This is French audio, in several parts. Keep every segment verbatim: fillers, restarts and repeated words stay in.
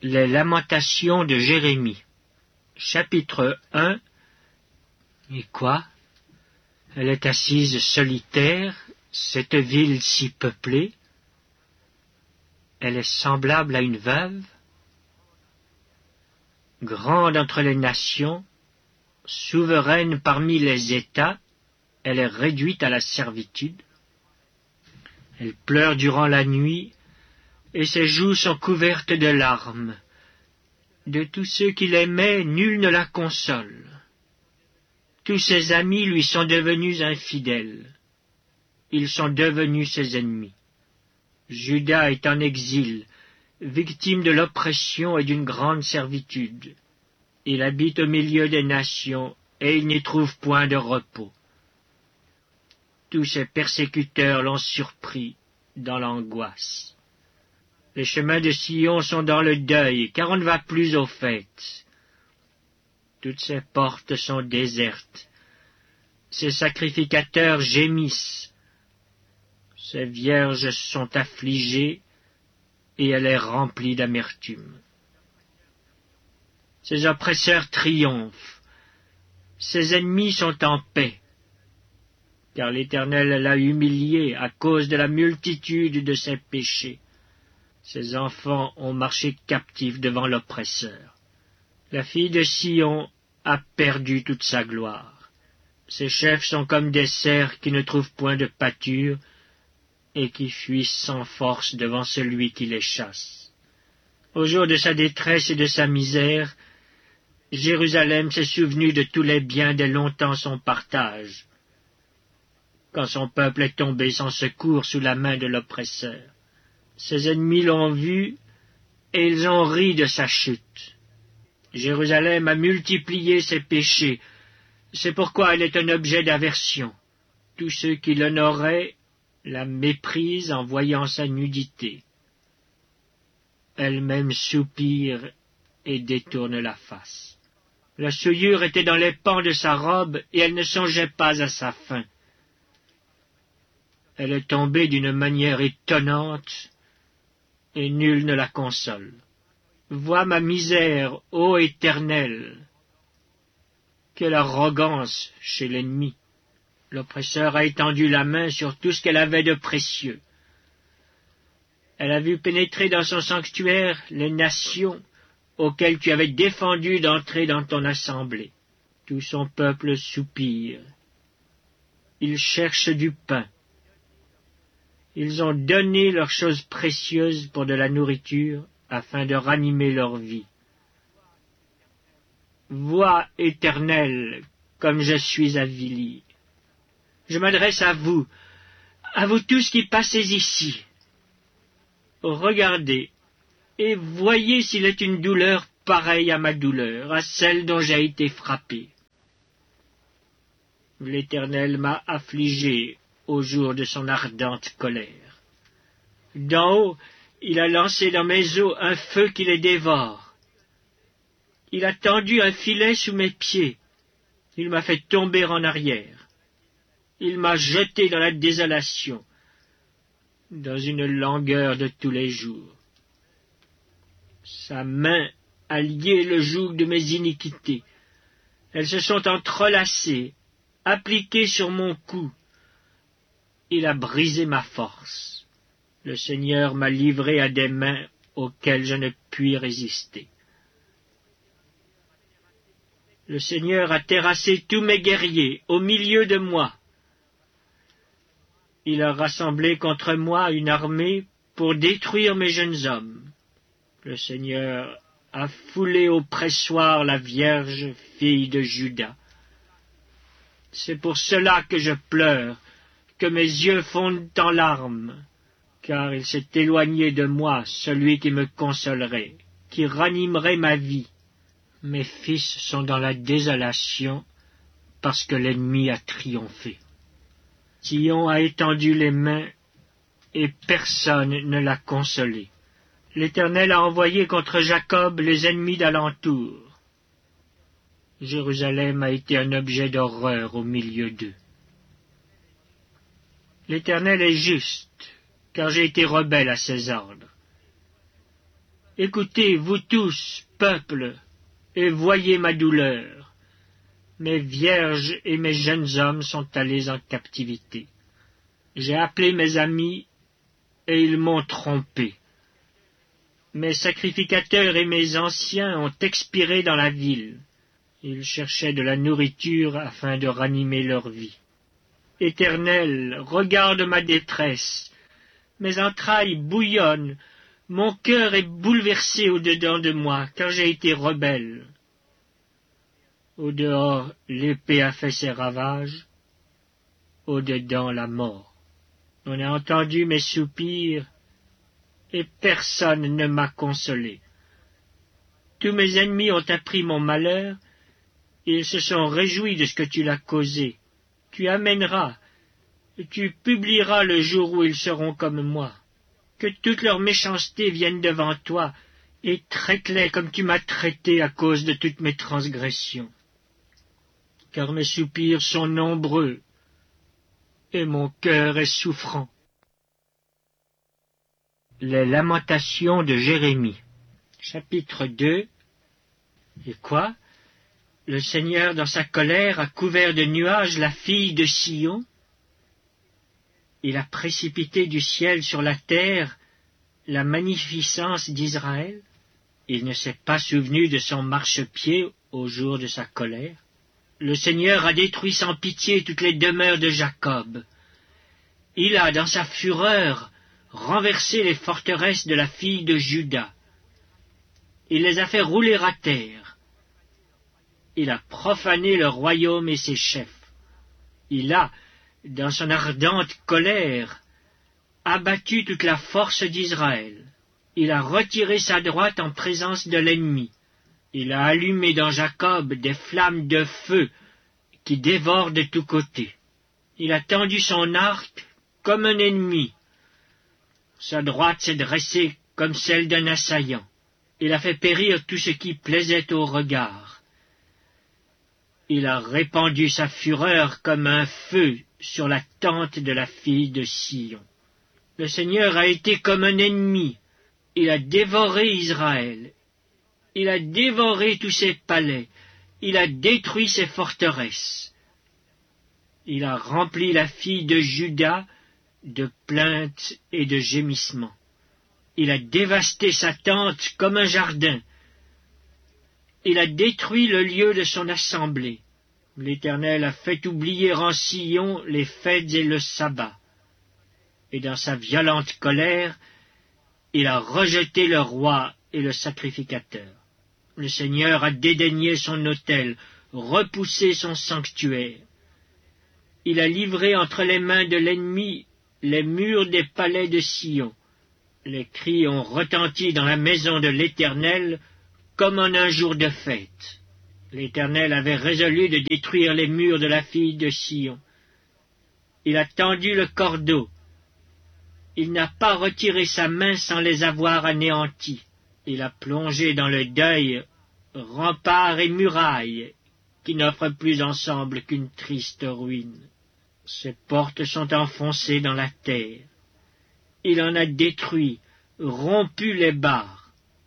Les lamentations de Jérémie. Chapitre un. Et quoi? Elle est assise solitaire, cette ville si peuplée. Elle est semblable à une veuve. Grande entre les nations, souveraine parmi les États, elle est réduite à la servitude. Elle pleure durant la nuit, et ses joues sont couvertes de larmes. De tous ceux qui l'aimaient, nul ne la console. Tous ses amis lui sont devenus infidèles. Ils sont devenus ses ennemis. Juda est en exil, victime de l'oppression et d'une grande servitude. Il habite au milieu des nations, et il n'y trouve point de repos. Tous ses persécuteurs l'ont surpris dans l'angoisse. Les chemins de Sion sont dans le deuil, car on ne va plus aux fêtes. Toutes ses portes sont désertes. Ses sacrificateurs gémissent. Ses vierges sont affligées, et elle est remplie d'amertume. Ses oppresseurs triomphent. Ses ennemis sont en paix, car l'Éternel l'a humiliée à cause de la multitude de ses péchés. Ses enfants ont marché captifs devant l'oppresseur. La fille de Sion a perdu toute sa gloire. Ses chefs sont comme des cerfs qui ne trouvent point de pâture et qui fuient sans force devant celui qui les chasse. Au jour de sa détresse et de sa misère, Jérusalem s'est souvenu de tous les biens dès longtemps son partage, quand son peuple est tombé sans secours sous la main de l'oppresseur. Ses ennemis l'ont vu, et ils ont ri de sa chute. Jérusalem a multiplié ses péchés, c'est pourquoi elle est un objet d'aversion. Tous ceux qui l'honoraient la méprisent en voyant sa nudité. Elle-même soupire et détourne la face. La souillure était dans les pans de sa robe, et elle ne songeait pas à sa fin. Elle est tombée d'une manière étonnante, et nul ne la console. Vois ma misère, ô Éternel! Quelle arrogance chez l'ennemi! L'oppresseur a étendu la main sur tout ce qu'elle avait de précieux. Elle a vu pénétrer dans son sanctuaire les nations auxquelles tu avais défendu d'entrer dans ton assemblée. Tout son peuple soupire. Il cherche du pain. Ils ont donné leurs choses précieuses pour de la nourriture, afin de ranimer leur vie. Vois, Éternel, comme je suis avili. Je m'adresse à vous, à vous tous qui passez ici. Regardez, et voyez s'il est une douleur pareille à ma douleur, à celle dont j'ai été frappé. L'Éternel m'a affligé au jour de son ardente colère. D'en haut, il a lancé dans mes os un feu qui les dévore. Il a tendu un filet sous mes pieds. Il m'a fait tomber en arrière. Il m'a jeté dans la désolation, dans une langueur de tous les jours. Sa main a lié le joug de mes iniquités. Elles se sont entrelacées, appliquées sur mon cou. Il a brisé ma force. Le Seigneur m'a livré à des mains auxquelles je ne puis résister. Le Seigneur a terrassé tous mes guerriers au milieu de moi. Il a rassemblé contre moi une armée pour détruire mes jeunes hommes. Le Seigneur a foulé au pressoir la Vierge fille de Juda. C'est pour cela que je pleure, que mes yeux fondent en larmes, car il s'est éloigné de moi celui qui me consolerait, qui ranimerait ma vie. Mes fils sont dans la désolation, parce que l'ennemi a triomphé. Sion a étendu les mains, et personne ne l'a consolé. L'Éternel a envoyé contre Jacob les ennemis d'alentour. Jérusalem a été un objet d'horreur au milieu d'eux. L'Éternel est juste, car j'ai été rebelle à ses ordres. Écoutez, vous tous, peuple, et voyez ma douleur. Mes vierges et mes jeunes hommes sont allés en captivité. J'ai appelé mes amis, et ils m'ont trompé. Mes sacrificateurs et mes anciens ont expiré dans la ville. Ils cherchaient de la nourriture afin de ranimer leur vie. Éternel, regarde ma détresse. Mes entrailles bouillonnent. Mon cœur est bouleversé au-dedans de moi, car j'ai été rebelle. Au-dehors, l'épée a fait ses ravages. Au-dedans, la mort. On a entendu mes soupirs, et personne ne m'a consolé. Tous mes ennemis ont appris mon malheur, et ils se sont réjouis de ce que tu l'as causé. Tu amèneras, et tu publieras le jour où ils seront comme moi. Que toute leur méchanceté vienne devant toi, et traite-les comme tu m'as traité à cause de toutes mes transgressions. Car mes soupirs sont nombreux, et mon cœur est souffrant. Les lamentations de Jérémie, chapitre deux. Et quoi? Le Seigneur, dans sa colère, a couvert de nuages la fille de Sion. Il a précipité du ciel sur la terre la magnificence d'Israël. Il ne s'est pas souvenu de son marchepied au jour de sa colère. Le Seigneur a détruit sans pitié toutes les demeures de Jacob. Il a, dans sa fureur, renversé les forteresses de la fille de Juda. Il les a fait rouler à terre. Il a profané le royaume et ses chefs. Il a, dans son ardente colère, abattu toute la force d'Israël. Il a retiré sa droite en présence de l'ennemi. Il a allumé dans Jacob des flammes de feu qui dévorent de tous côtés. Il a tendu son arc comme un ennemi. Sa droite s'est dressée comme celle d'un assaillant. Il a fait périr tout ce qui plaisait au regard. Il a répandu sa fureur comme un feu sur la tente de la fille de Sion. Le Seigneur a été comme un ennemi. Il a dévoré Israël. Il a dévoré tous ses palais. Il a détruit ses forteresses. Il a rempli la fille de Juda de plaintes et de gémissements. Il a dévasté sa tente comme un jardin. Il a détruit le lieu de son assemblée. L'Éternel a fait oublier en Sion les fêtes et le sabbat. Et dans sa violente colère, il a rejeté le roi et le sacrificateur. Le Seigneur a dédaigné son autel, repoussé son sanctuaire. Il a livré entre les mains de l'ennemi les murs des palais de Sion. Les cris ont retenti dans la maison de l'Éternel comme en un jour de fête. L'Éternel avait résolu de détruire les murs de la fille de Sion. Il a tendu le cordeau. Il n'a pas retiré sa main sans les avoir anéantis. Il a plongé dans le deuil remparts et murailles qui n'offrent plus ensemble qu'une triste ruine. Ses portes sont enfoncées dans la terre. Il en a détruit, rompu les barres.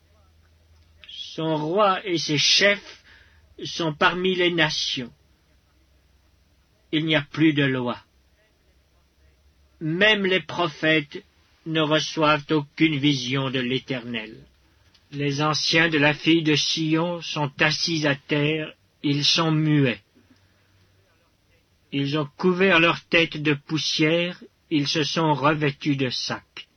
Son roi et ses chefs sont parmi les nations. Il n'y a plus de loi. Même les prophètes ne reçoivent aucune vision de l'Éternel. Les anciens de la fille de Sion sont assis à terre, ils sont muets. Ils ont couvert leur tête de poussière, ils se sont revêtus de sacs.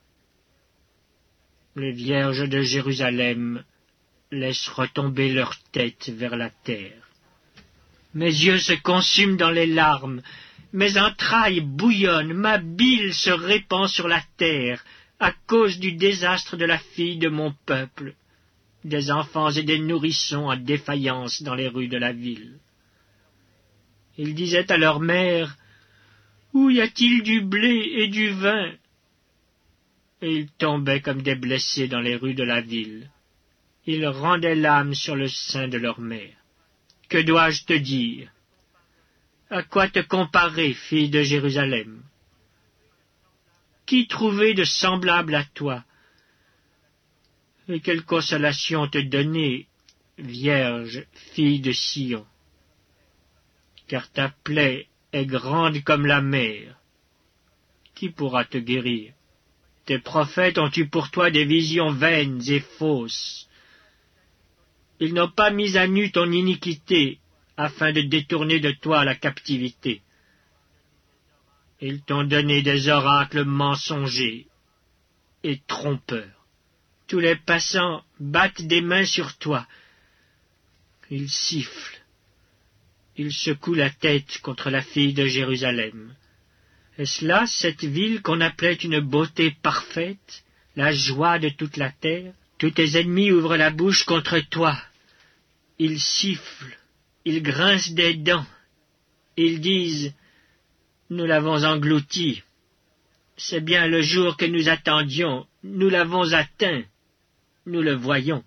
Les vierges de Jérusalem laissent retomber leur tête vers la terre. Mes yeux se consument dans les larmes, mes entrailles bouillonnent, ma bile se répand sur la terre, à cause du désastre de la fille de mon peuple, des enfants et des nourrissons en défaillance dans les rues de la ville. Ils disaient à leur mère, « Où y a-t-il du blé et du vin ?» Et ils tombaient comme des blessés dans les rues de la ville. Ils rendaient l'âme sur le sein de leur mère. Que dois-je te dire? À quoi te comparer, fille de Jérusalem? Qui trouver de semblable à toi? Et quelle consolation te donner, Vierge, fille de Sion, car ta plaie est grande comme la mer. Qui pourra te guérir? Tes prophètes ont eu pour toi des visions vaines et fausses. Ils n'ont pas mis à nu ton iniquité, afin de détourner de toi la captivité. Ils t'ont donné des oracles mensongers et trompeurs. Tous les passants battent des mains sur toi. Ils sifflent. Ils secouent la tête contre la fille de Jérusalem. Est-ce là cette ville qu'on appelait une beauté parfaite, la joie de toute la terre? Tous tes ennemis ouvrent la bouche contre toi. Ils sifflent, ils grincent des dents. Ils disent, nous l'avons englouti. C'est bien le jour que nous attendions, nous l'avons atteint, nous le voyons.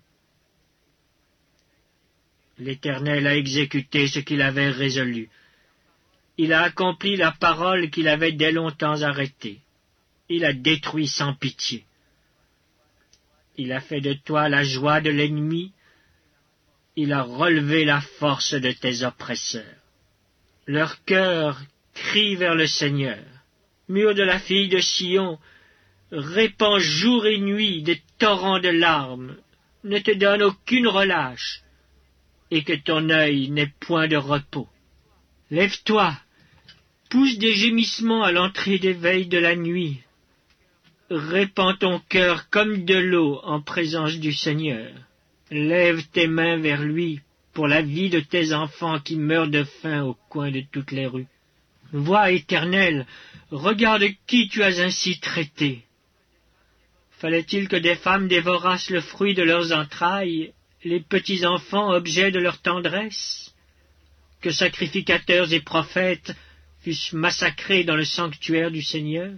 L'Éternel a exécuté ce qu'il avait résolu. Il a accompli la parole qu'il avait dès longtemps arrêtée. Il a détruit sans pitié. Il a fait de toi la joie de l'ennemi. Il a relevé la force de tes oppresseurs. Leur cœur crie vers le Seigneur. Mur de la fille de Sion, répand jour et nuit des torrents de larmes, ne te donne aucune relâche, et que ton œil n'ait point de repos. Lève-toi, pousse des gémissements à l'entrée des veilles de la nuit. Répands ton cœur comme de l'eau en présence du Seigneur. Lève tes mains vers lui pour la vie de tes enfants qui meurent de faim au coin de toutes les rues. Vois, Éternel, regarde qui tu as ainsi traité. Fallait-il que des femmes dévorassent le fruit de leurs entrailles, les petits enfants objets de leur tendresse? Que sacrificateurs et prophètes fussent massacrés dans le sanctuaire du Seigneur?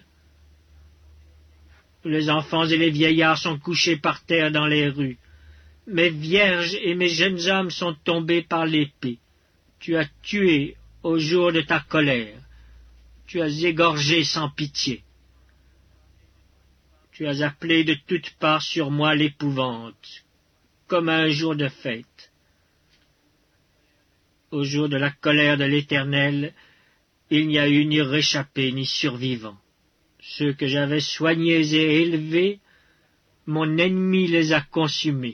Les enfants et les vieillards sont couchés par terre dans les rues. Mes vierges et mes jeunes hommes sont tombés par l'épée. Tu as tué au jour de ta colère. Tu as égorgé sans pitié. Tu as appelé de toutes parts sur moi l'épouvante, comme à un jour de fête. Au jour de la colère de l'Éternel, il n'y a eu ni réchappé ni survivant. Ceux que j'avais soignés et élevés, mon ennemi les a consumés.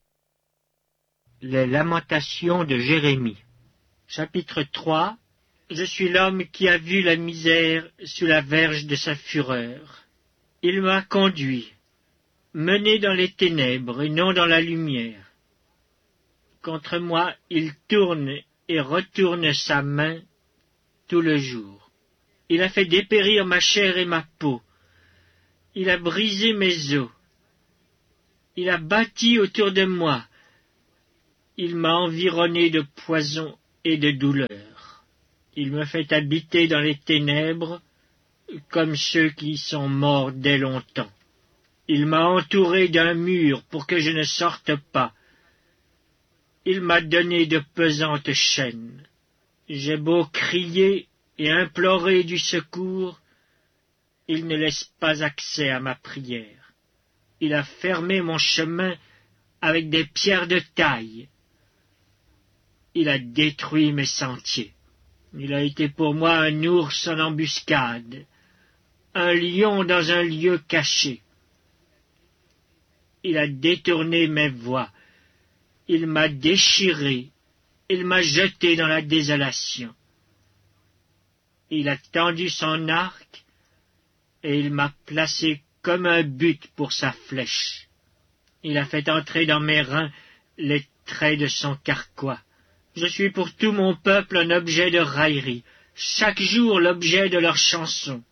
Les lamentations de Jérémie. Chapitre trois. Je suis l'homme qui a vu la misère sous la verge de sa fureur. Il m'a conduit, mené dans les ténèbres et non dans la lumière. Contre moi, il tourne et retourne sa main tout le jour. Il a fait dépérir ma chair et ma peau. Il a brisé mes os. Il a bâti autour de moi. Il m'a environné de poison et de douleur. Il me fait habiter dans les ténèbres, comme ceux qui sont morts dès longtemps. Il m'a entouré d'un mur pour que je ne sorte pas. Il m'a donné de pesantes chaînes. J'ai beau crier et implorer du secours, il ne laisse pas accès à ma prière. Il a fermé mon chemin avec des pierres de taille. Il a détruit mes sentiers. Il a été pour moi un ours en embuscade, un lion dans un lieu caché. Il a détourné mes voies, il m'a déchiré, il m'a jeté dans la désolation. Il a tendu son arc, et il m'a placé comme un but pour sa flèche. Il a fait entrer dans mes reins les traits de son carquois. Je suis pour tout mon peuple un objet de raillerie, chaque jour l'objet de leurs chansons.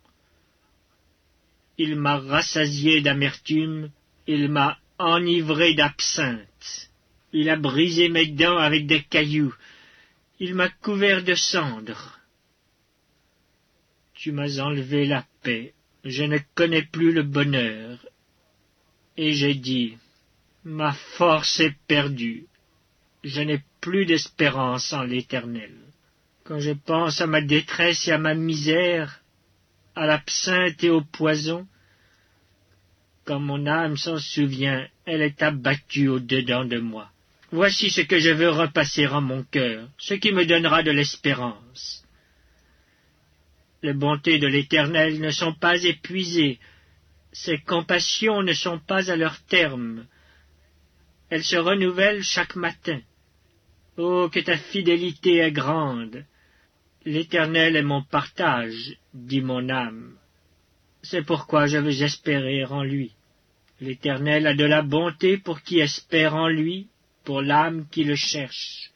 Il m'a rassasié d'amertume, il m'a enivré d'absinthe. Il a brisé mes dents avec des cailloux, il m'a couvert de cendres. Tu m'as enlevé la paix, je ne connais plus le bonheur. Et j'ai dit, ma force est perdue. Je n'ai plus d'espérance en l'Éternel. Quand je pense à ma détresse et à ma misère, à l'absinthe et au poison, Quand mon âme s'en souvient, elle est abattue au-dedans de moi. Voici ce que je veux repasser en mon cœur, ce qui me donnera de l'espérance. Les bontés de l'Éternel ne sont pas épuisées, ses compassions ne sont pas à leur terme. Elles se renouvellent chaque matin. Oh, que ta fidélité est grande! L'Éternel est mon partage, dit mon âme. C'est pourquoi je veux espérer en lui. L'Éternel a de la bonté pour qui espère en lui, pour l'âme qui le cherche.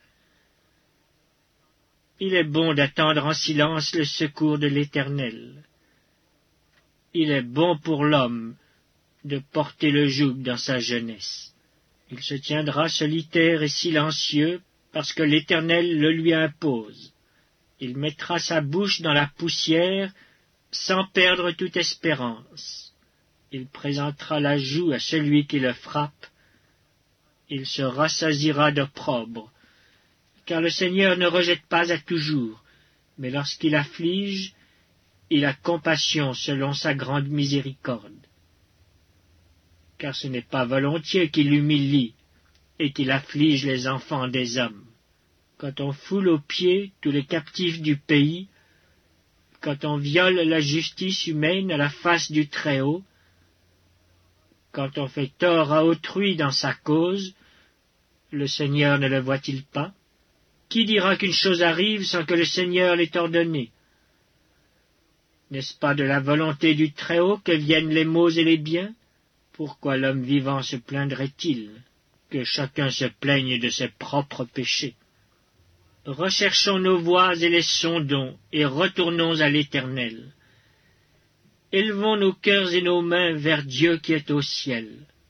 Il est bon d'attendre en silence le secours de l'Éternel. Il est bon pour l'homme de porter le joug dans sa jeunesse. Il se tiendra solitaire et silencieux parce que l'Éternel le lui impose. Il mettra sa bouche dans la poussière sans perdre toute espérance. Il présentera la joue à celui qui le frappe. Il se rassasiera d'opprobre, car le Seigneur ne rejette pas à toujours, mais lorsqu'il afflige, il a compassion selon sa grande miséricorde. Car ce n'est pas volontiers qu'il humilie et qu'il afflige les enfants des hommes. Quand on foule aux pieds tous les captifs du pays, quand on viole la justice humaine à la face du Très-Haut, quand on fait tort à autrui dans sa cause, le Seigneur ne le voit-il pas? Qui dira qu'une chose arrive sans que le Seigneur l'ait ordonnée? N'est-ce pas de la volonté du Très-Haut que viennent les maux et les biens? Pourquoi l'homme vivant se plaindrait-il? Que chacun se plaigne de ses propres péchés. Recherchons nos voies et les sondons, et retournons à l'Éternel. Élevons nos cœurs et nos mains vers Dieu qui est au ciel.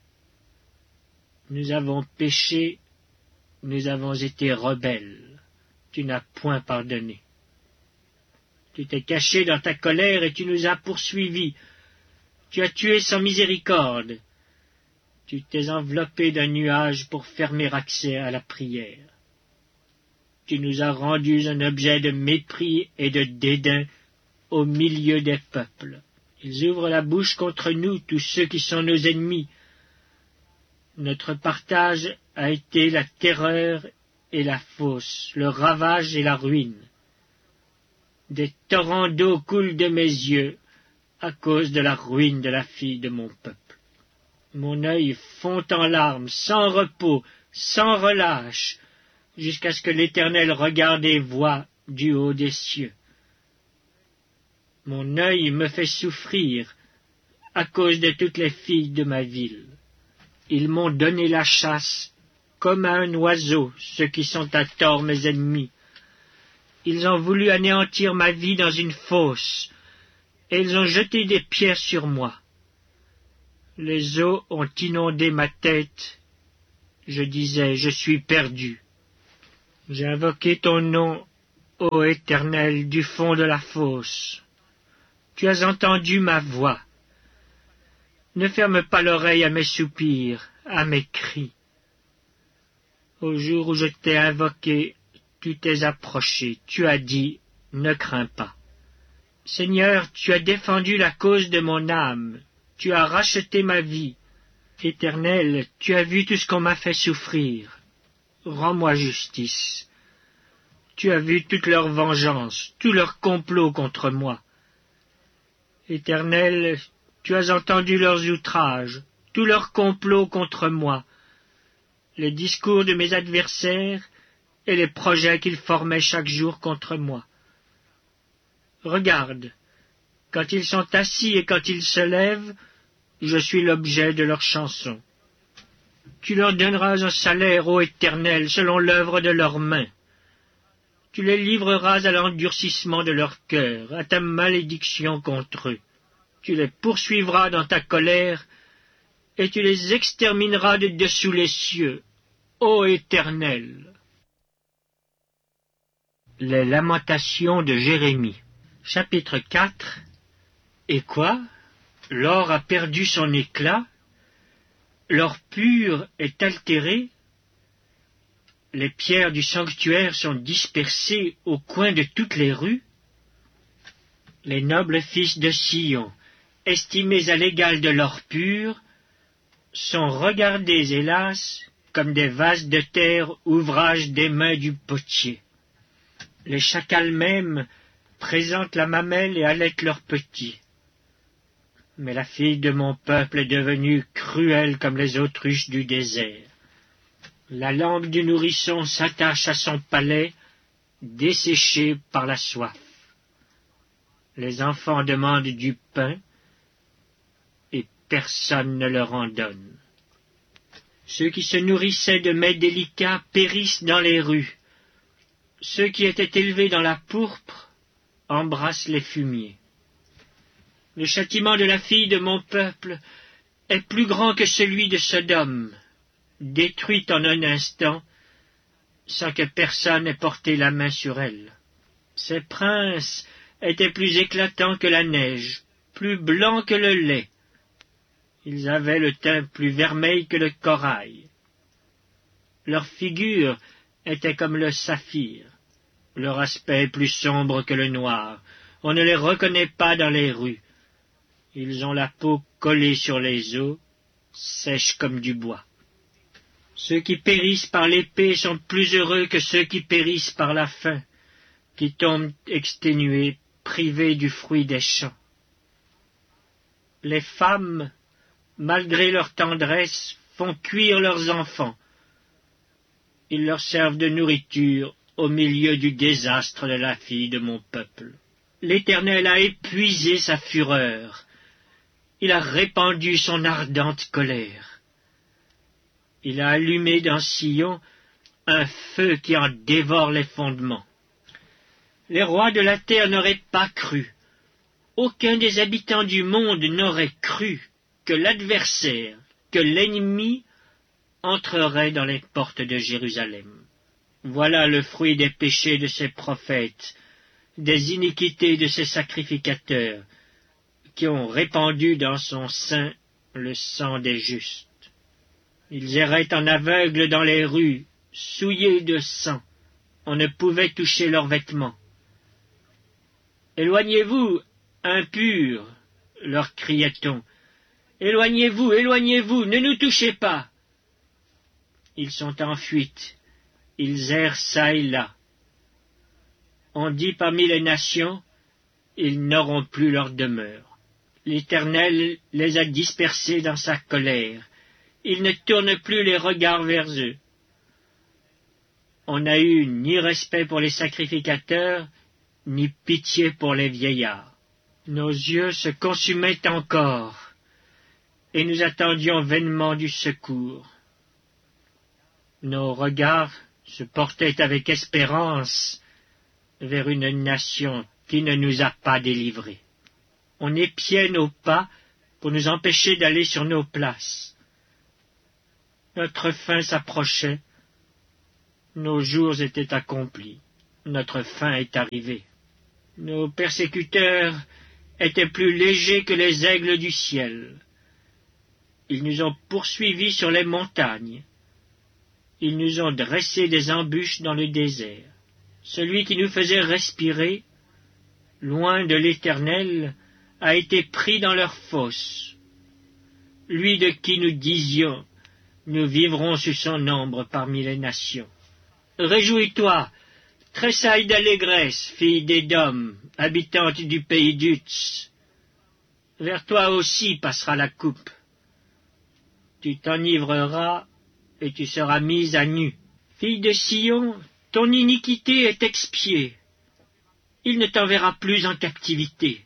Nous avons péché, nous avons été rebelles. Tu n'as point pardonné. Tu t'es caché dans ta colère et tu nous as poursuivis. Tu as tué sans miséricorde. Tu t'es enveloppé d'un nuage pour fermer accès à la prière. Tu nous as rendus un objet de mépris et de dédain au milieu des peuples. Ils ouvrent la bouche contre nous, tous ceux qui sont nos ennemis. Notre partage a été la terreur et la fosse, le ravage et la ruine. Des torrents d'eau coulent de mes yeux à cause de la ruine de la fille de mon peuple. Mon œil fond en larmes, sans repos, sans relâche, jusqu'à ce que l'Éternel regarde et voie du haut des cieux. Mon œil me fait souffrir à cause de toutes les filles de ma ville. Ils m'ont donné la chasse comme à un oiseau, ceux qui sont à tort mes ennemis. Ils ont voulu anéantir ma vie dans une fosse, et ils ont jeté des pierres sur moi. Les eaux ont inondé ma tête. Je disais, je suis perdu. J'ai invoqué ton nom, ô Éternel, du fond de la fosse. Tu as entendu ma voix. Ne ferme pas l'oreille à mes soupirs, à mes cris. Au jour où je t'ai invoqué, tu t'es approché, tu as dit, ne crains pas. Seigneur, tu as défendu la cause de mon âme, tu as racheté ma vie. Éternel, tu as vu tout ce qu'on m'a fait souffrir. Rends-moi justice. Tu as vu toute leur vengeance, tout leur complot contre moi. Éternel, tu as entendu leurs outrages, tout leur complot contre moi, les discours de mes adversaires et les projets qu'ils formaient chaque jour contre moi. Regarde, quand ils sont assis et quand ils se lèvent, je suis l'objet de leurs chansons. Tu leur donneras un salaire, ô Éternel, selon l'œuvre de leurs mains. Tu les livreras à l'endurcissement de leur cœur, à ta malédiction contre eux. Tu les poursuivras dans ta colère, et tu les extermineras de dessous les cieux, ô Éternel. Les lamentations de Jérémie. Chapitre quatre. Et quoi? L'or a perdu son éclat? L'or pur est altéré? Les pierres du sanctuaire sont dispersées au coin de toutes les rues? Les nobles fils de Sion, estimés à l'égal de l'or pur, sont regardés, hélas, comme des vases de terre, ouvrage des mains du potier. Les chacals même présentent la mamelle et allaitent leurs petits. Mais la fille de mon peuple est devenue cruelle comme les autruches du désert. La langue du nourrisson s'attache à son palais, desséché par la soif. Les enfants demandent du pain, et personne ne leur en donne. Ceux qui se nourrissaient de mets délicats périssent dans les rues. Ceux qui étaient élevés dans la pourpre embrassent les fumiers. Le châtiment de la fille de mon peuple est plus grand que celui de Sodome, détruite en un instant, sans que personne ait porté la main sur elle. Ces princes étaient plus éclatants que la neige, plus blancs que le lait. Ils avaient le teint plus vermeil que le corail. Leur figure était comme le saphir, leur aspect plus sombre que le noir. On ne les reconnaît pas dans les rues. Ils ont la peau collée sur les os, sèche comme du bois. Ceux qui périssent par l'épée sont plus heureux que ceux qui périssent par la faim, qui tombent exténués, privés du fruit des champs. Les femmes, malgré leur tendresse, font cuire leurs enfants. Ils leur servent de nourriture au milieu du désastre de la fille de mon peuple. L'Éternel a épuisé sa fureur. Il a répandu son ardente colère. Il a allumé dans Sion un feu qui en dévore les fondements. Les rois de la terre n'auraient pas cru, aucun des habitants du monde n'aurait cru que l'adversaire, que l'ennemi entrerait dans les portes de Jérusalem. Voilà le fruit des péchés de ses prophètes, des iniquités de ses sacrificateurs, qui ont répandu dans son sein le sang des justes. Ils erraient en aveugles dans les rues, souillés de sang. On ne pouvait toucher leurs vêtements. « Éloignez-vous, impurs !» leur criait-on. « Éloignez-vous, éloignez-vous, ne nous touchez pas !» Ils sont en fuite, ils errent çà et là. On dit parmi les nations, ils n'auront plus leur demeure. L'Éternel les a dispersés dans sa colère. Il ne tourne plus les regards vers eux. On n'a eu ni respect pour les sacrificateurs, ni pitié pour les vieillards. Nos yeux se consumaient encore, et nous attendions vainement du secours. Nos regards se portaient avec espérance vers une nation qui ne nous a pas délivrés. On épiait nos pas pour nous empêcher d'aller sur nos places. Notre fin s'approchait, nos jours étaient accomplis, notre fin est arrivée. Nos persécuteurs étaient plus légers que les aigles du ciel. Ils nous ont poursuivis sur les montagnes. Ils nous ont dressé des embûches dans le désert. Celui qui nous faisait respirer, loin de l'Éternel, a été pris dans leur fosse. Lui de qui nous disions, nous vivrons sous son ombre parmi les nations. Réjouis-toi, tressaille d'allégresse, fille d'Édom, habitante du pays d'Utz. Vers toi aussi passera la coupe. Tu t'enivreras et tu seras mise à nu. Fille de Sion, ton iniquité est expiée. Il ne t'enverra plus en captivité.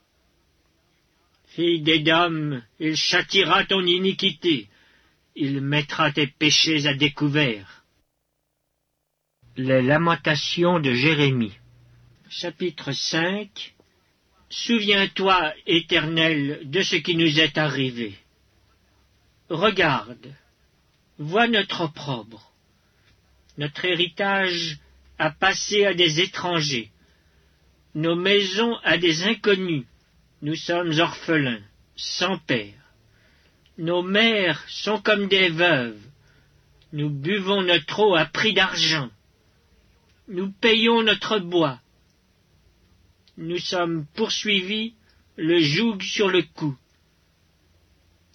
Fille d'Édom, il châtiera ton iniquité. Il mettra tes péchés à découvert. Les lamentations de Jérémie. Chapitre cinq. Souviens-toi, Éternel, de ce qui nous est arrivé. Regarde, vois notre opprobre. Notre héritage a passé à des étrangers, nos maisons à des inconnus. Nous sommes orphelins, sans père. Nos mères sont comme des veuves. Nous buvons notre eau à prix d'argent. Nous payons notre bois. Nous sommes poursuivis, le joug sur le cou.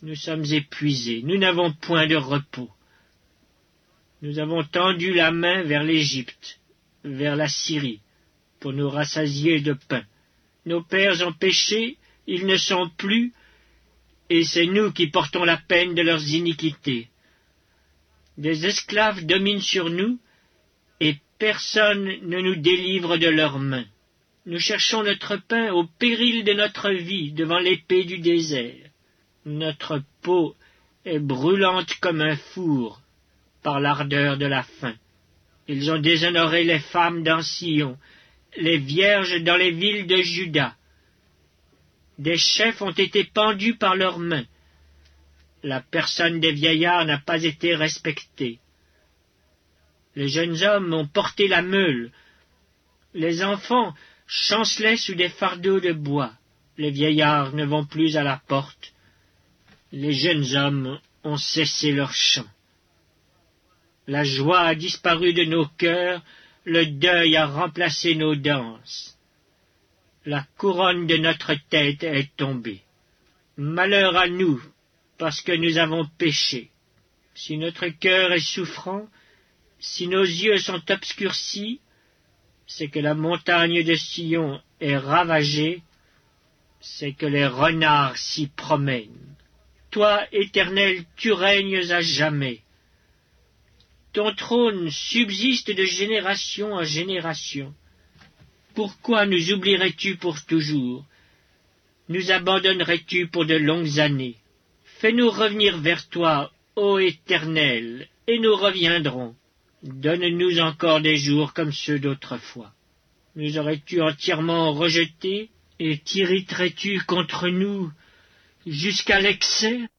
Nous sommes épuisés, nous n'avons point de repos. Nous avons tendu la main vers l'Égypte, vers la Syrie, pour nous rassasier de pain. Nos pères ont péché, ils ne sont plus, et c'est nous qui portons la peine de leurs iniquités. Des esclaves dominent sur nous, et personne ne nous délivre de leurs mains. Nous cherchons notre pain au péril de notre vie devant l'épée du désert. Notre peau est brûlante comme un four par l'ardeur de la faim. Ils ont déshonoré les femmes dans Sion, les vierges dans les villes de Juda. Des chefs ont été pendus par leurs mains. La personne des vieillards n'a pas été respectée. Les jeunes hommes ont porté la meule. Les enfants chancelaient sous des fardeaux de bois. Les vieillards ne vont plus à la porte. Les jeunes hommes ont cessé leur chant. La joie a disparu de nos cœurs, le deuil a remplacé nos danses. La couronne de notre tête est tombée. Malheur à nous, parce que nous avons péché. Si notre cœur est souffrant, si nos yeux sont obscurcis, c'est que la montagne de Sion est ravagée, c'est que les renards s'y promènent. Toi, Éternel, tu règnes à jamais. Ton trône subsiste de génération en génération. Pourquoi nous oublierais-tu pour toujours? Nous abandonnerais-tu pour de longues années? Fais-nous revenir vers toi, ô Éternel, et nous reviendrons. Donne-nous encore des jours comme ceux d'autrefois. Nous aurais-tu entièrement rejetés, et t'irriterais-tu contre nous jusqu'à l'excès?